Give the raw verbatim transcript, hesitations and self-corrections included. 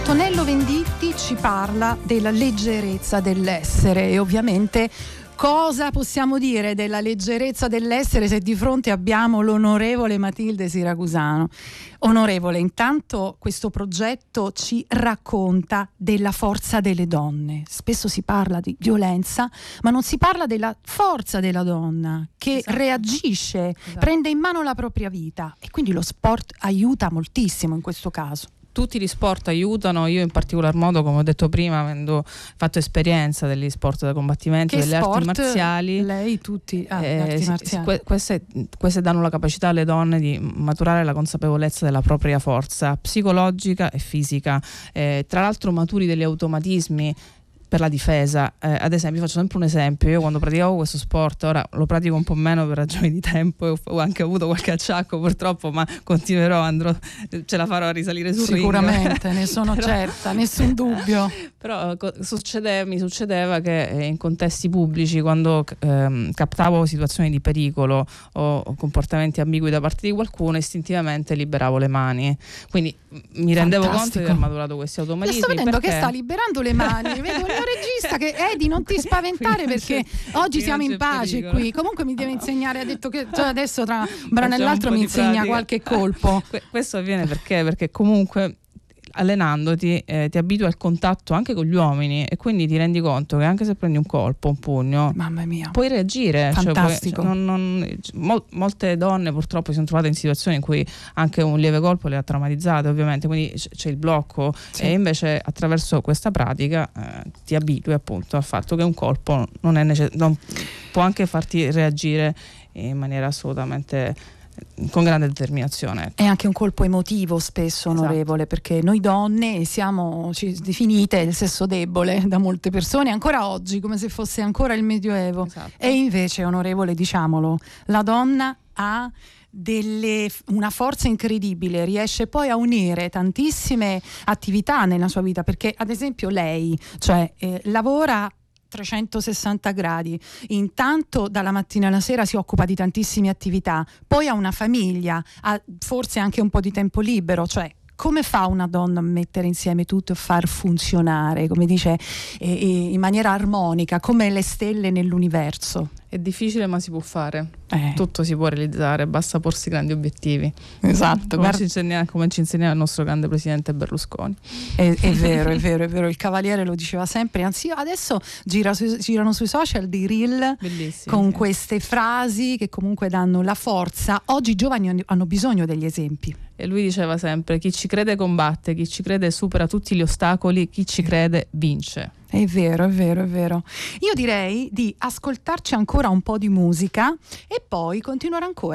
Antonello Venditti ci parla della leggerezza dell'essere e ovviamente cosa possiamo dire della leggerezza dell'essere se di fronte abbiamo l'onorevole Matilde Siracusano. Onorevole, intanto questo progetto ci racconta della forza delle donne. Spesso si parla di violenza, ma non si parla della forza della donna che esatto. reagisce, esatto. prende in mano la propria vita e quindi lo sport aiuta moltissimo in questo caso. Tutti gli sport aiutano, io in particolar modo, come ho detto prima, avendo fatto esperienza degli sport da combattimento, che delle sport? arti marziali. Lei tutti ah, eh, arti sì, marziali. que- queste, queste danno la capacità alle donne di maturare la consapevolezza della propria forza psicologica e fisica. Eh, tra l'altro maturi degli automatismi per la difesa. Eh, ad esempio, faccio sempre un esempio: io quando praticavo questo sport, ora lo pratico un po' meno per ragioni di tempo e ho, ho anche avuto qualche acciacco purtroppo, ma continuerò, andrò, ce la farò a risalire sul ring. Sicuramente, ne sono però, certa, nessun dubbio. Però co- succede, mi succedeva che eh, in contesti pubblici, quando ehm, captavo situazioni di pericolo o, o comportamenti ambigui da parte di qualcuno, istintivamente liberavo le mani. Quindi mi rendevo Fantastico. conto di aver maturato questi automatismi. Io sto vedendo perché... che sta liberando le mani, vedo il mio regista che Edi non ti spaventare perché oggi siamo in pace pericolo. Qui comunque mi deve insegnare, ha detto che cioè adesso tra un brano e l'altro mi insegna pratica. Qualche colpo. Questo avviene perché perché comunque allenandoti eh, ti abitui al contatto anche con gli uomini e quindi ti rendi conto che anche se prendi un colpo, un pugno, mamma mia, puoi reagire. Fantastico. Cioè, puoi, cioè, non, non, mol, molte donne purtroppo si sono trovate in situazioni in cui anche un lieve colpo le ha traumatizzate, ovviamente, quindi c- c'è il blocco sì. E invece attraverso questa pratica eh, ti abitui appunto al fatto che un colpo non è necess- non può anche farti reagire in maniera assolutamente con grande determinazione. È anche un colpo emotivo spesso, onorevole, esatto. Perché noi donne siamo definite il sesso debole da molte persone ancora oggi, come se fosse ancora il Medioevo, esatto. E invece, onorevole, diciamolo, la donna ha delle, una forza incredibile, riesce poi a unire tantissime attività nella sua vita, perché ad esempio lei, cioè eh, lavora trecentosessanta gradi, intanto dalla mattina alla sera si occupa di tantissime attività, poi ha una famiglia, ha forse anche un po' di tempo libero, cioè come fa una donna a mettere insieme tutto e far funzionare, come dice, eh, in maniera armonica, come le stelle nell'universo? È difficile ma si può fare, eh. tutto si può realizzare, basta porsi grandi obiettivi. Esatto. Come, ci insegna, come ci insegna il nostro grande presidente Berlusconi. È, è vero, è vero, è vero, il Cavaliere lo diceva sempre, anzi adesso gira su, girano sui social dei reel bellissimi, con sì. queste frasi che comunque danno la forza. Oggi i giovani hanno bisogno degli esempi. E lui diceva sempre: chi ci crede combatte, chi ci crede supera tutti gli ostacoli, chi ci crede vince. È vero, è vero, è vero. Io direi di ascoltarci ancora un po' di musica e poi continuare ancora.